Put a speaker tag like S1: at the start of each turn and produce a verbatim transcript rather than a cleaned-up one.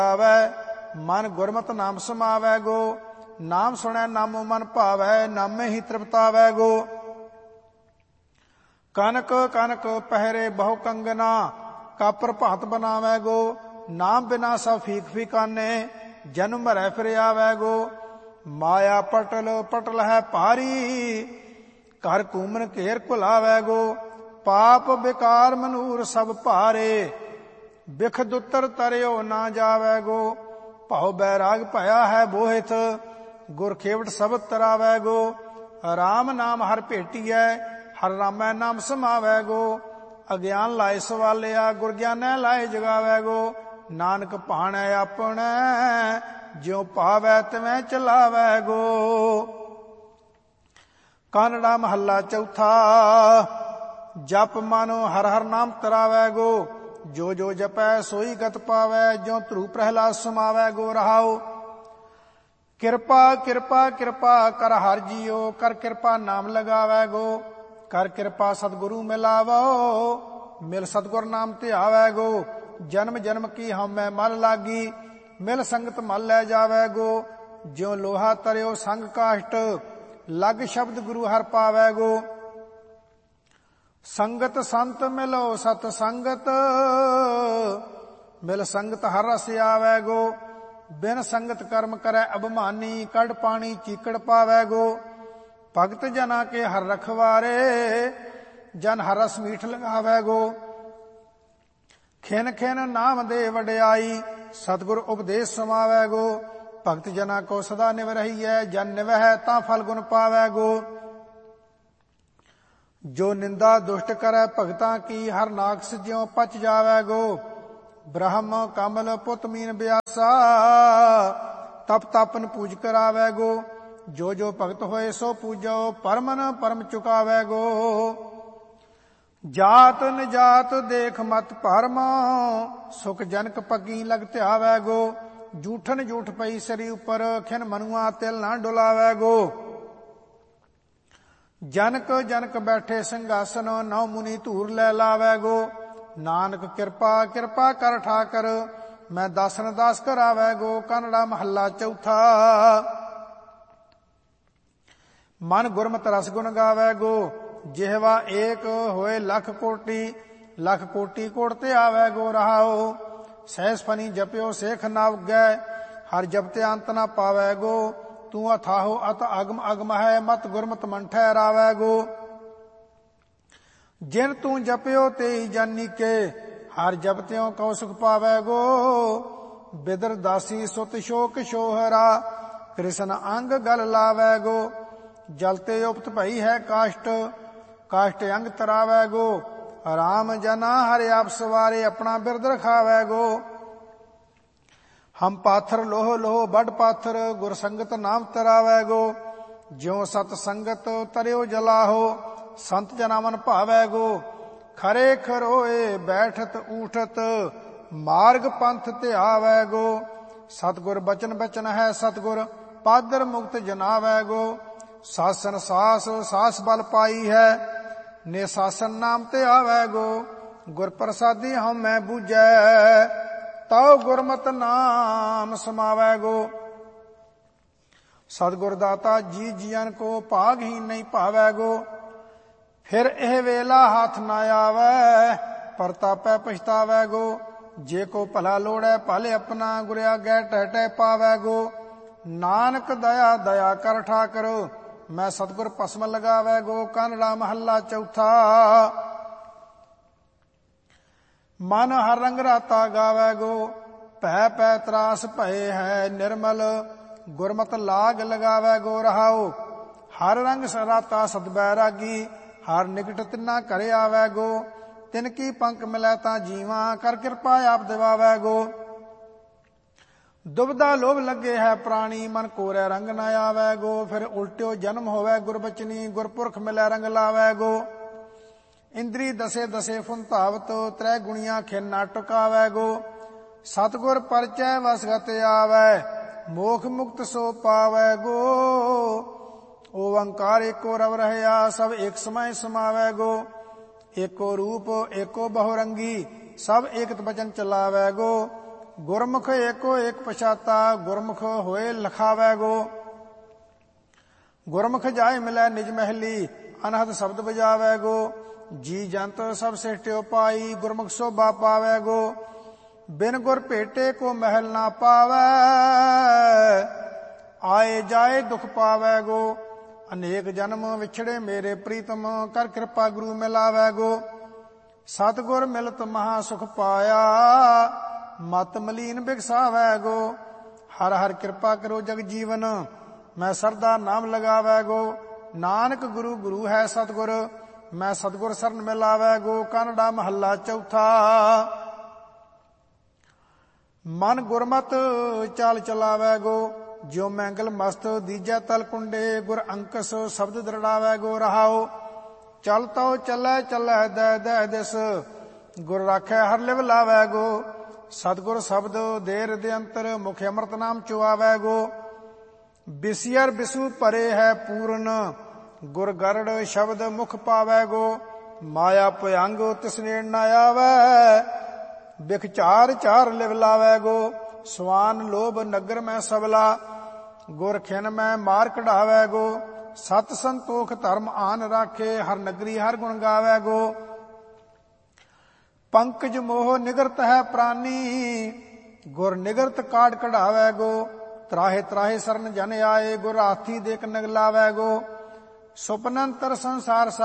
S1: ਆਵੈ, ਮਨ ਗੁਰਮਤਿ ਨਾਮ ਸਮਾਵੈ ਗੋ। ਨਾਮ ਸੁਣੈ ਨਾਮੋ ਮਨ ਭਾਵੈ, ਨਾਮੇ ਹੀ ਤ੍ਰਿਪਤਾਵੈ ਗੋ। ਕਨਕ ਕਨਕ ਪਹਿਰੇ ਬਹੁ ਕੰਗਨਾ, ਕਾਪਰ ਭਾਂਤ ਬਨਾਵੈ ਗੋ। ਨਾਮ ਬਿਨਾ ਸਭ ਫੀਕ ਫੀਕਾਨੇ, ਜਨਮ ਮਰੈ ਫਿਰ ਆਵੈ ਗੋ। ਮਾਇਆ ਪਟਲ ਪਟਲ ਹੈ ਭਾਰੀ, ਘਰ ਘੂਮਨ ਘੇਰ ਘੁਲਾਵੈ ਗੋ। ਪਾਪ ਬਿਕਾਰ ਮਨੂਰ ਸਭ ਭਾਰੇ, ਬਿਖ ਦੁੱਤਰ ਤਰਿਓ ਨਾ ਜਾਵੈ ਗੋ। ਭਾਉ ਬੈਰਾਗ ਭਇਆ ਹੈ ਬੋਹਿਤ, ਗੁਰ ਖੇਵਟ ਸਬਦ ਤਰਾਵੈ ਗੋ। ਰਾਮ ਨਾਮ ਹਰ ਭੇਟੀਐ, ਹਰ ਰਾਮੈ ਨਾਮ ਸਮਾਵੈ ਗੋ। ਅਗਿਆਨ ਲਾਏ ਸਵਾਲਿਆ, ਗੁਰ ਗਿਆਨੈ ਲਾਏ ਜਗਾਵੈ ਗੋ। ਨਾਨਕ ਭਾਣੈ ਆਪਣੈ, ਜਿਉ ਭਾਵੈ ਤਿਵੇਂ ਚਲਾਵੈ ਗੋ। ਕਾਨੜਾ ਮਹੱਲਾ ਚੌਥਾ। ਜਪ ਮਨ ਹਰ ਹਰ ਨਾਮ ਤਰਾਵੈ ਗੋ। ਜੋ ਜੋ ਜਪੈ ਸੋਈ ਗਤ ਪਾਵੈ, ਜਿਉ ਧਰੂ ਪ੍ਰਹਿਲਾਦ ਸਮਾਵੈ ਗੋ। ਰਹਾਉ ਕਿਰਪਾ ਕਿਰਪਾ ਕਿਰਪਾ ਕਰ ਹਰ ਜੀਓ, ਕਰ ਕਿਰਪਾ ਨਾਮ ਲਗਾਵੈ ਗੋ। ਕਰ ਕਿਰਪਾ ਸਤਿਗੁਰੂ ਮਿਲਾਵੋ, ਮਿਲ ਸਤਿਗੁਰ ਨਾਮ ਧਿਆਵੈ ਗੋ। ਜਨਮ ਜਨਮ ਕੀ ਹਉਮੈ ਮਲ ਲਾਗੀ, ਮਿਲ ਸੰਗਤ ਮਲ ਲੈ ਜਾਵੈ ਗੋ। ਜਿਉ ਲੋਹਾ ਤਰਿਓ ਸੰਗ ਕਾਸ਼ਟ, ਲਗ ਸ਼ਬਦ ਗੁਰੂ ਹਰ ਪਾਵੈ ਗੋ। ਸੰਗਤ ਸੰਤ ਮਿਲੋ ਸਤ ਸੰਗਤ, ਮਿਲ ਸੰਗਤ ਹਰ ਰਸ ਆਵੈ ਗੋ। ਬਿਨ ਸੰਗਤ ਕਰਮ ਕਰੈ ਅਭਿਮਾਨੀ, ਕੱਢ ਪਾਣੀ ਚੀਕੜ ਪਾਵੈ ਗੋ। ਭਗਤ ਜਨਾ ਕੇ ਹਰ ਰਖਵਾਰੇ, ਜਨ ਹਰ ਰਸ ਮੀਠ ਲਗਾਵੈ ਗੋ। ਖਿਨ ਖਿਨ ਨਾਮ ਦੇ ਵਡਿਆਈ, ਸਤਿਗੁਰ ਉਪਦੇਸ਼ ਸਮਾਵੈ ਗੋ। ਭਗਤ ਜਨਾ ਕੋ ਸਦਾ ਨਿਵ ਰਹੀਐ, ਜਨ ਨਿਵਹਿ ਤਾਂ ਫਲ ਗੁਣ ਪਾਵੈ ਗੋ। ਜੋ ਨਿੰਦਾ ਦੁਸ਼ਟ ਕਰੈ ਭਗਤਾਂ ਕੀ, ਹਰ ਨਾਕਸ ਜਿਉ ਪਚ ਜਾਵੈ ਗੋ। ਬ੍ਰਹਮ ਕਮਲ ਪੁੱਤ ਮੀਨ ਬਿਆਸਾ, ਤਪ ਤਪਨ ਪੂਜ ਕਰਾਵੈ ਗੋ। ਜੋ ਜੋ ਭਗਤ ਹੋਏ ਸੋ ਪੂਜੋ, ਪਰਮਨ ਪਰਮ ਚੁਕਾਵੈ ਗੋ। ਜਾਤ ਨਿਜਾਤ ਦੇਖ ਮਤ ਭਰਮ, ਸੁਖ ਜਨਕ ਪੱਗੀ ਲਗ ਧਿਆਵੈ ਗੋ। ਜੂਠਨ ਜੂਠ ਪਈ ਸਰੀ ਉਪਰ, ਖਿਨ ਮਨੁਆ ਤਿਲ ਨਾ ਡੁਲਾਵੈ ਗੋ। ਜਨਕ ਜਨਕ ਬੈਠੇ ਸਿੰਘਾਸਨ, ਨੌ ਮੁਨੀ ਧੂਰ ਲੈ ਲਾਵੈ ਗੋ। ਨਾਨਕ ਕਿਰਪਾ ਕਿਰਪਾ ਕਰ ਠਾਕਰ, ਮੈਂ ਦਾਸਨ ਦਾਸ ਕਰਾਵੈ ਗੋ। ਕਾਨੜਾ ਮਹੱਲਾ ਚੌਥਾ। ਮਨ ਗੁਰਮਤਿ ਰਸ ਗੁਣ ਗਾਵੈ ਗੋ। ਜਿਹਵਾ ਏਕ ਹੋਏ ਲੱਖ ਕੋਟੀ, ਲੱਖ ਕੋਟੀ ਕੋਟ ਤੇ ਆਵੈ ਗੋ। ਰਹਾਉ ਸਹਿਸ ਫਨੀ ਜਪਿਓ ਸੇਖ ਨਾ ਉਗੈ, ਹਰ ਜਪਤੇ ਅੰਤ ਨਾ ਪਾਵੈ ਗੋ। ਤੂੰ ਅਥਾਹੋ ਅਤ ਅਗਮ ਅਗਮ ਹੈ, ਮਤ ਗੁਰਮਤਿ ਮਨ ਠਹਿਰਾਵੈ ਗੋ। ਜਿਨ ਤੂੰ ਜਪਿਓ ਤੇ ਜਾਨੀ ਕੇ, ਹਰ ਜਪਤਿਓ ਕਉ ਸੁਖ ਪਾਵੈ ਗੋ। ਬਿਦਰ ਦਾਸੀ ਸੁਤ ਸ਼ੋਕ ਸ਼ੋਹਰਾ, ਕ੍ਰਿਸ਼ਨ ਅੰਗ ਗਲ ਲਾਵੈ ਗੋ। ਜਲ ਤੇ ਉਪਤ ਭਈ ਹੈ ਕਾਸ਼ਟ, ਕਾਸ਼ਟ ਅੰਗ ਤਰਾਵੈ ਗੋ। ਰਾਮ ਜਨਾ ਹਰਿ ਆਪ ਸਵਾਰੇ, ਆਪਣਾ ਬਿਰਦ ਰਖਾਵੈ ਗੋ। ਹਮ ਪਾਥਰ ਲੋਹ ਲੋਹ ਵੱਡ ਪਾਥਰ, ਗੁਰ ਸੰਗਤ ਨਾਮ ਤਰਾਵੈ ਗੋ। ਜਿਉ ਸਤ ਸੰਗਤ ਤਰਿਓ ਜਲਾਹੋ, ਸੰਤ ਜਨਾ ਮਨ ਭਾਵੈ ਗੋ। ਖਰੇ ਖਰੋਏ ਬੈਠਤ ਊਠਤ, ਮਾਰਗ ਪੰਥ ਧਿਆਵੈ ਗੋ। ਸਤਿਗੁਰ ਬਚਨ ਬਚਨ ਹੈ ਸਤਿਗੁਰ, ਪਾਦਰ ਮੁਕਤ ਜਨਾਵੈ ਗੋ। ਸਾਸਨ ਸਾਸ ਸਾਸ ਬਲ ਪਾਈ ਹੈ, ਨੇ ਸਾਸਨ ਨਾਮ ਤੇ ਆਵੈ ਗੋ। ਗੁਰ ਪ੍ਰਸਾਦੀ ਹਉਮੈ ਬੂਝੈ, ਤਉ ਗੁਰਮਤਿ ਨਾਮ ਸਮਾਵੈ ਗੋ। ਸਤਿਗੁਰ ਦਾਤਾ ਜੀ ਜੀਅਨ ਕੋ, ਭਾਗਹੀਨ ਨਹੀਂ ਭਾਵੈ ਗੋ। ਫਿਰ ਇਹ ਵੇਲਾ ਹੱਥ ਨਾ ਆਵੈ, ਪਰਤਾਪੈ ਪਛਤਾਵੈ ਗੋ। ਜੇ ਕੋ ਭਲਾ ਲੋੜੈ ਭਲ ਆਪਣਾ, ਗੁਰ ਆਗੈ ਟਹਿ ਟਹਿ ਪਾਵੈ ਗੋ। ਨਾਨਕ ਦਇਆ ਦਇਆ ਕਰ ਠਾਕਰ, ਮੈਂ ਸਤਿਗੁਰ ਭਸਮ ਲਗਾਵੈ ਗੋ। ਕਾਨੜਾ ਮਹੱਲਾ ਚੌਥਾ। ਮਨ ਹਰ ਰੰਗ ਰਾਤਾ ਗਾਵੈ ਗੋ। ਭੈ ਪੈ ਤਰਾਸ ਭਏ ਹੈ ਨਿਰਮਲ, ਗੁਰਮਤਿ ਲਾਗ ਲਗਾਵੈ ਗੋ। ਰਹਾਉ ਹਰ ਰੰਗ ਰਾਤਾ ਸਦ ਬੈਰਾਗੀ, ਹਰ ਨਿਕਟ ਤਿੰਨਾ ਘਰ ਆਵੈ ਗੋ। ਤਿਨ ਕੀ ਪੰਖ ਮਿਲੈ ਤਾਂ ਜੀਵਾਂ, ਕਰ ਕਿਰਪਾ ਆਪ ਦਿਵਾਵੈ ਗੋ। ਦੁਬਦਾ ਲੋਭ ਲੱਗੇ ਹੈ ਪ੍ਰਾਣੀ, ਮਨ ਕੋਰੈ ਰੰਗ ਨਾ ਆਵੈ ਗੋ। ਫਿਰ ਉਲਟਿਓ ਜਨਮ ਹੋਵੈ ਗੁਰਬਚਨੀ, ਗੁਰਪੁਰਖ ਮਿਲੈ ਰੰਗ ਲਾਵੈ ਗੋ। ਇੰਦਰੀ ਦਸੇ ਦਸੇ ਫੁਨ ਧਾਵਤ, ਤ੍ਰੈ ਗੁਣੀਆਂ ਖਿਨ ਨਾ ਟੁਕਾਵੈ ਗੋ। ਸਤਿਗੁਰ ਪਰਚੈ ਵਸਗਤ ਆਵੈ, ਮੋਖ ਮੁਕਤ ਸੋ ਪਾਵੈ ਗੋ। ਓੰਕਾਰ ਏਕੋ ਰਵ ਰਹਿਆ, ਸਭ ਏਕ ਸਮੈ ਸਮਾਵੈ ਗੋ। ਏਕੋ ਰੂਪ ਏਕੋ ਬਹੁ ਰੰਗੀ, ਸਭ ਏਕਤ ਬਚਨ ਚਲਾਵੈ ਗੋ। ਗੁਰਮੁਖ ਏਕੋ ਏਕ ਪਛਾਤਾ, ਗੁਰਮੁਖ ਹੋਏ ਲਖਾਵੈ ਗੋ। ਗੁਰਮੁਖ ਜਾਏ ਮਿਲੈ ਨਿਜ ਮਹਿਲੀ, ਅਨਹਦ ਸ਼ਬਦ ਬਜਾਵੈ ਗੋ। ਜੀ ਜੰਤ ਸਭ ਸਿਸ਼ਟਿਓ ਪਾਈ, ਗੁਰਮੁਖ ਸੋਭਾ ਪਾਵੈ ਗੋ। ਬਿਨ ਗੁਰ ਭੇਟੇ ਕੋ ਮਹਿਲ ਨਾ ਪਾਵੈ, ਆਏ ਜਾਏ ਦੁਖ ਪਾਵੈ ਗੋ। ਅਨੇਕ ਜਨਮ ਵਿਛੜੇ ਮੇਰੇ ਪ੍ਰੀਤਮ, ਕਰ ਕਿਰਪਾ ਗੁਰੂ ਮਿਲਾਵੈ ਗੋ। ਸਤਿਗੁਰ ਮਿਲਤ ਮਹਾ ਸੁਖ ਪਾਇਆ, ਮਤ ਮਲੀਨ ਬਿਗਸਾਵੈ ਗੋ। ਹਰ ਹਰ ਕਿਰਪਾ ਕਰੋ ਜਗ ਜੀਵਨ, ਮੈਂ ਸਰਦਾ ਨਾਮ ਲਗਾਵੈ ਗੋ। ਨਾਨਕ ਗੁਰੂ ਗੁਰੂ ਹੈ ਸਤਿਗੁਰ, ਮੈਂ ਸਤਿਗੁਰ ਸਰਨ ਮਿਲਾਵੈ ਗੋ। ਕਾਨੜਾ ਮਹੱਲਾ ਚੌਥਾ। ਮਨ ਗੁਰਮਤਿ ਚਾਲ ਚਲਾਵੈ ਗੋ। ਜਿਉ ਮੈਂਗਲ ਮਸਤ ਦੀਜੈ ਤਲ ਕੁੰਡੇ, ਗੁਰ ਅੰਕਸ ਸ਼ਬਦ ਦਰੜਾਵੈ ਗੋ। ਰਹਾਉ ਚਲ ਤਉ ਚੱਲੈ ਚੱਲੈ ਦੈ ਦੈ ਦਿਸ, ਗੁਰ ਰਾਖੈ ਹਰ ਲਿਵ ਲਾਵੈ ਗੋ। ਸਤਿਗੁਰ ਸ਼ਬਦ ਦੇਰ ਦੇ ਅੰਤਰ, ਮੁਖ ਅੰਮ੍ਰਿਤ ਨਾਮ ਚੁਆਵੈ ਗੋ। ਬਿਸਿਅਰ ਬਿਸੂ ਭਰੇ ਹੈ ਪੂਰਨ, ਗੁਰ ਗਰੜ ਸ਼ਬਦ ਮੁਖ ਪਾਵੈ ਗੋ। ਮਾਇਆ ਭਯੰਗ ਤਿਸ ਨੇੜ ਨ ਆਵੈ, ਬਿਖ ਚਾਰ ਚਾਰ ਲਿਵ ਲਾਵੈ ਗੋ। ਸਵਾਨ ਲੋਭ ਨਗਰ ਮੈਂ ਸਬਲਾ, ਗੁਰ ਖਿਨ ਮੈਂ ਮਾਰ ਕਢਾਵੈ ਗੋ। ਸਤ ਸੰਤੋਖ ਧਰਮ ਆਨ ਰਾਖੇ, ਹਰ ਨਗਰੀ ਹਰ ਗੁਣ ਗਾਵੈ ਗੋ। ਪੰਕਜ ਮੋਹ ਨਿਗਰਤ ਹੈ ਪ੍ਰਾਨੀ, ਗੁਰ ਨਿਗਰਤ ਕਾਢ ਕਢਾਵੈ ਗੋ। ਤਰਾਹੇ ਤਰਾਹੇ ਸਰਨ ਜਨ ਆਏ, ਗੁਰ ਹਾਥੀ ਦੇਖ ਨਗਲਾਵੈ ਗੋ। ਸੁਪਨੰਤਰ ਸੰਸਾਰ